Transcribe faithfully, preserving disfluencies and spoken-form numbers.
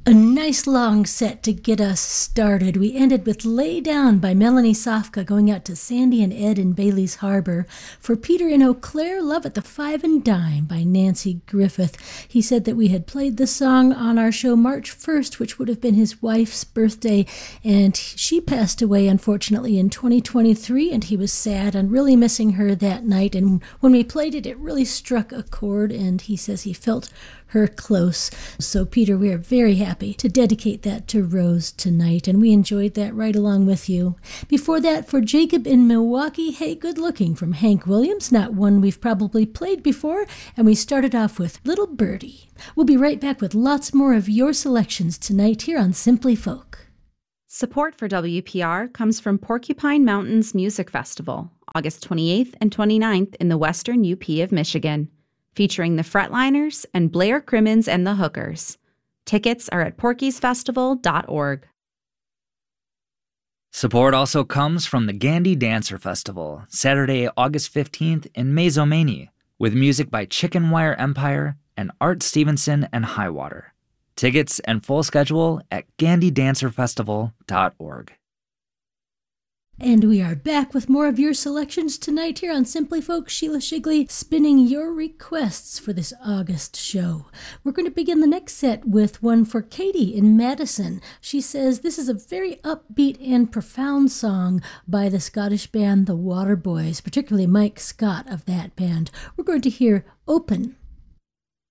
A nice long set to get us started. We ended with Lay Down by Melanie Safka, going out to Sandy and Ed in Bailey's Harbor. For Peter in Eau Claire, Love at the Five and Dime by Nancy Griffith. He said that we had played the song on our show March first, which would have been his wife's birthday, and she passed away, unfortunately, in twenty twenty-three, and he was sad and really missing her that night. And when we played it, it really struck a chord, and he says he felt her close. So, Peter, we are very happy to dedicate that to Rose tonight, and we enjoyed that right along with you. Before that, for Jacob in Milwaukee, Hey Good Looking from Hank Williams, not one we've probably played before, and we started off with Little Birdie. We'll be right back with lots more of your selections tonight here on Simply Folk. Support for W P R comes from Porcupine Mountains Music Festival, August twenty-eighth and twenty-ninth in the western U P of Michigan, featuring the Fretliners and Blair Crimmins and the Hookers. Tickets are at porkies festival dot org. Support also comes from the Gandy Dancer Festival, Saturday, August fifteenth in Mazomanie, with music by Chicken Wire Empire and Art Stevenson and Highwater. Tickets and full schedule at gandy dancer festival dot org. And we are back with more of your selections tonight here on Simply Folk. Sheila Shigley spinning your requests for this August show. We're going to begin the next set with one for Katie in Madison. She says this is a very upbeat and profound song by the Scottish band The Waterboys, particularly Mike Scott of that band. We're going to hear Open.